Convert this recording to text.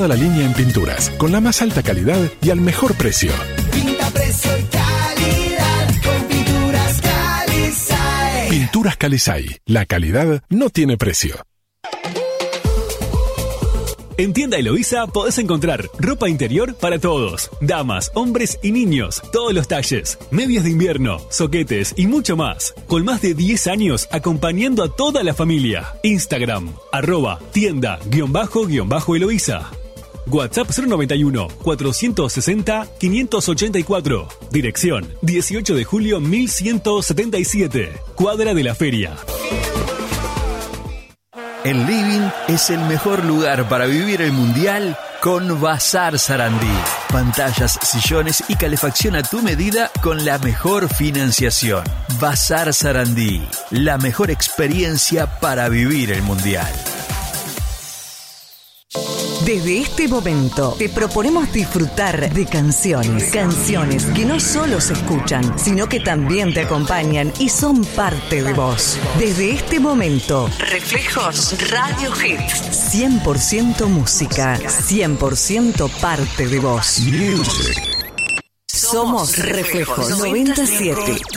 toda la línea en pinturas, con la más alta calidad y al mejor precio. Pinta, precio y calidad con Pinturas Calizay. Pinturas Calizay. La calidad no tiene precio. En Tienda Eloísa podés encontrar ropa interior para todos, damas, hombres y niños, todos los talles, medias de invierno, soquetes y mucho más. Con más de 10 años acompañando a toda la familia. Instagram, @tienda_Eloísa. WhatsApp 091 460 584. Dirección 18 de julio 1177. Cuadra de la Feria. El living es el mejor lugar para vivir el Mundial con Bazar Sarandí. Pantallas, sillones y calefacción a tu medida con la mejor financiación. Bazar Sarandí, la mejor experiencia para vivir el Mundial. Desde este momento te proponemos disfrutar de canciones que no solo se escuchan, sino que también te acompañan y son parte de vos. Desde este momento, Reflejos Radio Hits. 100% música, 100% parte de vos. Somos Reflejos 97.